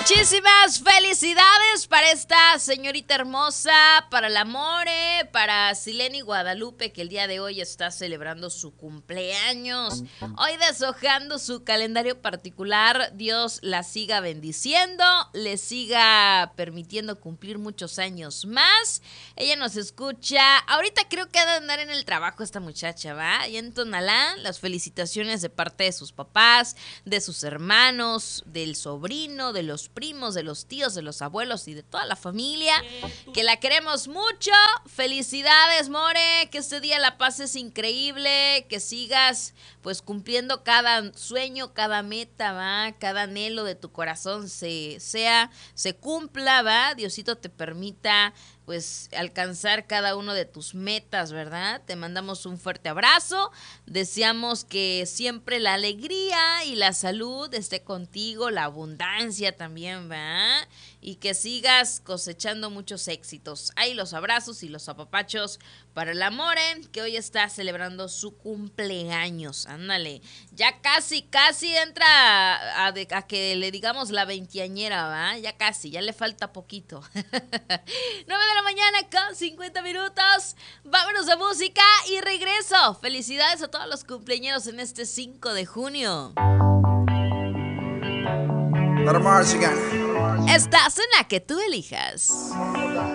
Muchísimas felicidades para esta señorita hermosa, para la More, para Sileni Guadalupe, que el día de hoy está celebrando su cumpleaños. Hoy deshojando su calendario particular, Dios la siga bendiciendo, le siga permitiendo cumplir muchos años más. Ella nos escucha, ahorita creo que ha de andar en el trabajo esta muchacha, ¿va? Y en Tonalá, las felicitaciones de parte de sus papás, de sus hermanos, del sobrino, de los primos, de los tíos, de los abuelos y de toda la familia, que la queremos mucho. Felicidades, More, que este día la pases increíble, que sigas pues cumpliendo cada sueño, cada meta, va, cada anhelo de tu corazón se cumpla, va, Diosito te permita pues alcanzar cada uno de tus metas, ¿verdad? Te mandamos un fuerte abrazo, deseamos que siempre la alegría y la salud esté contigo, la abundancia también, ¿verdad? Y que sigas cosechando muchos éxitos. Ahí los abrazos y los apapachos para la More, que hoy está celebrando su cumpleaños. Ándale, ya casi entra a que le digamos la veinteañera, ¿va? Ya casi, ya le falta poquito. 9 de la mañana con 50 minutos. Vámonos de música y regreso. Felicidades a todos los cumpleañeros en este 5 de junio. Estás en la que tú elijas.